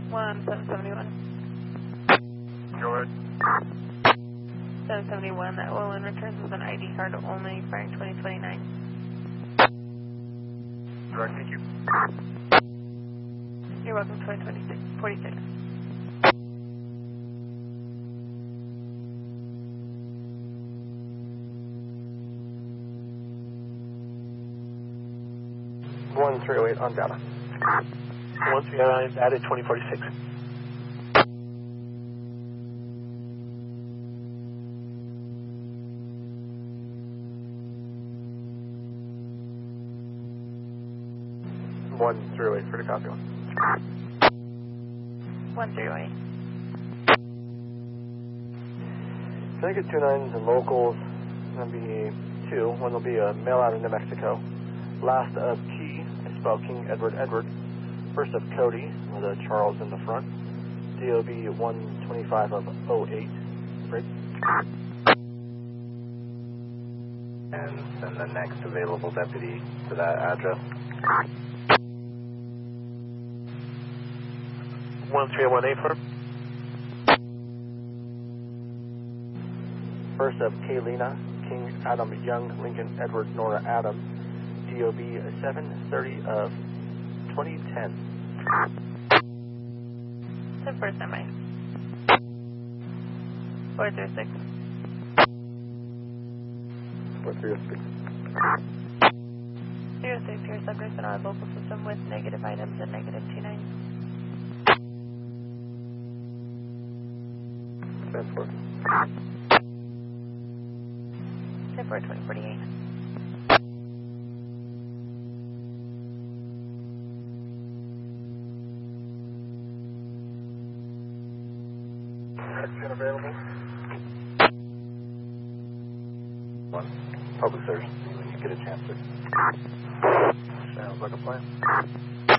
1771. Go ahead. 771, that Olin returns with an ID card only expiring 2029. Direct, thank you. You're welcome, 2026, 46. One 308 on data. 1309 data 2046. One 308 for the copy one. 108. Can I get 29s and locals? That'll be two. One will be a mail out of New Mexico. Last of Key, I spell King Edward Edward. First of Cody, with a Charles in the front. DOB 125 of 08. Right. And send the next available deputy to that address. 1318 for. First of Kaylina, King Adam Young, Lincoln Edward Nora Adams. DOB 730 of 2010. 10-4 semi. 436. 4306. 06, your subjects in our local system with negative items and negative 29. Transport. 10-4, 2048. Action available. One. Public service when you get a chance to. Sounds like a plan.